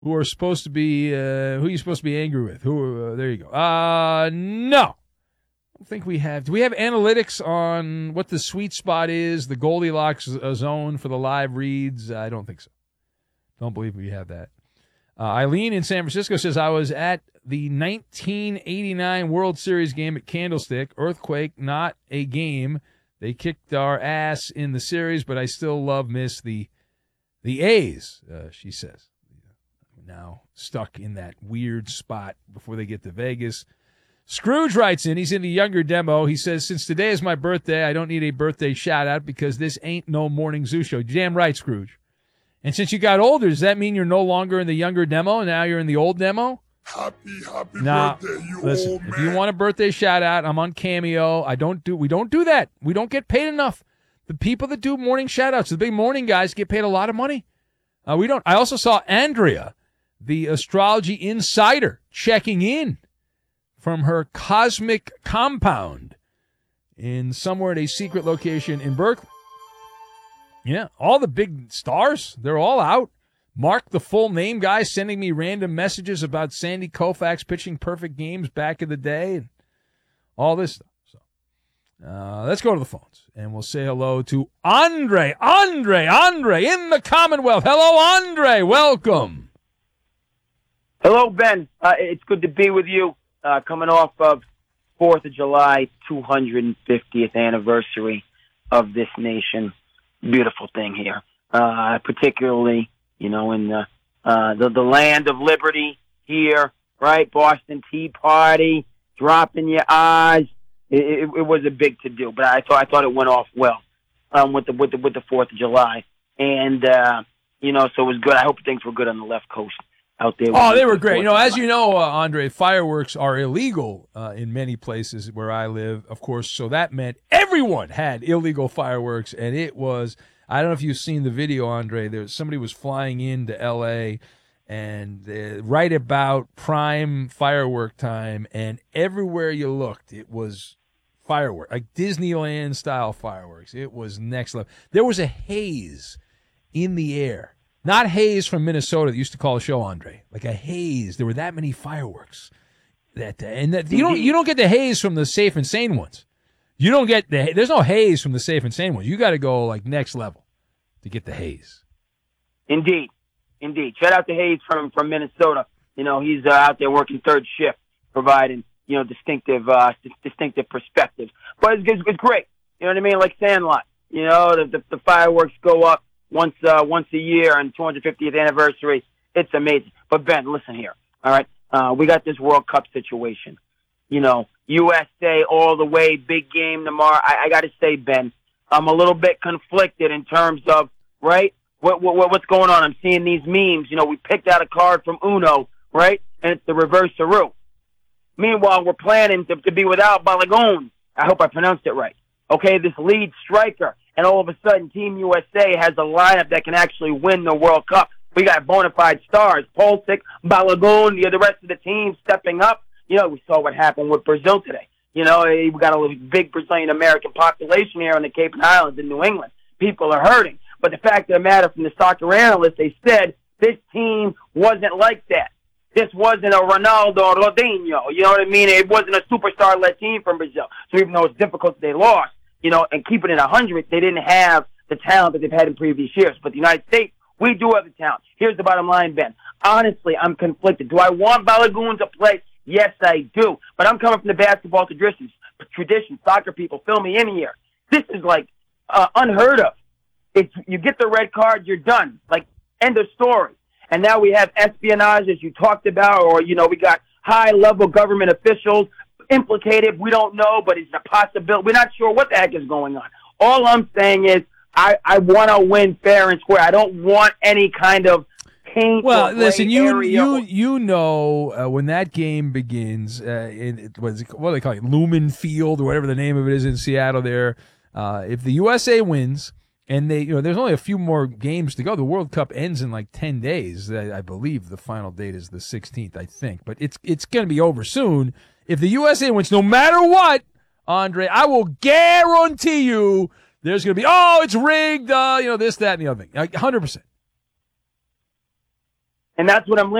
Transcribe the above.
who are supposed to be who you're supposed to be angry with. Who? There you go. No. I don't think we have. Do we have analytics on what the sweet spot is, the Goldilocks zone for the live reads? I don't think so. Don't believe we have that. Eileen in San Francisco says, I was at the 1989 World Series game at Candlestick. Earthquake, not a game. They kicked our ass in the series, but I still miss the A's, she says. Now stuck in that weird spot before they get to Vegas. Scrooge writes in. He's in the younger demo. He says, since today is my birthday, I don't need a birthday shout-out because this ain't no Morning Zoo show. Damn right, Scrooge. And since you got older, does that mean you're no longer in the younger demo and now you're in the old demo? Happy birthday, you listen, old man. If you want a birthday shout-out, I'm on Cameo. We don't do that. We don't get paid enough. The people that do morning shout-outs, the big morning guys, get paid a lot of money. We don't. I also saw Andrea, the astrology insider, checking in from her cosmic compound in somewhere at a secret location in Berkeley. Yeah, all the big stars, they're all out. Mark, the full name guy, sending me random messages about Sandy Koufax pitching perfect games back in the day and all this stuff. So, let's go to the phones, and we'll say hello to Andre in the Commonwealth. Hello, Andre. Welcome. Hello, Ben. It's good to be with you. Coming off of 4th of July, 250th anniversary of this nation. Beautiful thing here. Particularly, in the land of liberty here, right? Boston Tea Party, dropping your eyes. It was a big to do, but I thought it went off well with the 4th of July, and so it was good. I hope things were good on the left coast out there. Oh, they were great. As you know, Andre, fireworks are illegal in many places where I live, of course. So that meant everyone had illegal fireworks, and it was. I don't know if you've seen the video, Andre. Somebody was flying into L.A. and right about prime firework time, and everywhere you looked, it was fireworks, like Disneyland style fireworks. It was next level. There was a haze in the air. Not haze from Minnesota that used to call the show, Andre. Like a haze. There were that many fireworks that day. And you don't get the haze from the safe and sane ones. You don't get there's no haze from the safe and sane ones. You got to go like next level to get the haze. Indeed. Shout out to Hayes from Minnesota. He's out there working third shift, providing distinctive perspectives. But it's great. You know what I mean? Like Sandlot. The fireworks go up once a year on 250th anniversary. It's amazing. But Ben, listen here. All right, we got this World Cup situation. USA all the way, big game tomorrow. I got to say, Ben, I'm a little bit conflicted in terms of right what's going on. I'm seeing these memes. We picked out a card from Uno, right, and it's the reverse-a-roo. Meanwhile, we're planning to be without Balogun. I hope I pronounced it right. Okay, this lead striker. And all of a sudden, Team USA has a lineup that can actually win the World Cup. We got bona fide stars, Pulisic, Balogun, the rest of the team stepping up. We saw what happened with Brazil today. We got a big Brazilian-American population here on the Cape Islands in New England. People are hurting. But the fact of the matter, from the soccer analysts, they said this team wasn't like that. This wasn't a Ronaldo or Ronaldinho. You know what I mean? It wasn't a superstar-led team from Brazil. So even though it's difficult, they lost. And keeping it 100, they didn't have the talent that they've had in previous years. But the United States, we do have the talent. Here's the bottom line, Ben. Honestly, I'm conflicted. Do I want Balogun to play? Yes, I do. But I'm coming from the basketball tradition. Soccer people, fill me in here. This is like unheard of. You get the red card, you're done. Like, end of story. And now we have espionage, as you talked about, or, we got high-level government officials implicated. We don't know, but it's a possibility. We're not sure what the heck is going on. All I'm saying is I want to win fair and square. I don't want any kind of paint. Well, listen, you know when that game begins, what do they call it, Lumen Field or whatever the name of it is in Seattle there, if the USA wins, and there's only a few more games to go. The World Cup ends in like 10 days. I believe the final date is the 16th, I think. But it's going to be over soon. If the USA wins, no matter what, Andre, I will guarantee you there's going to be, it's rigged, this, that, and the other thing. 100%. and that's what I'm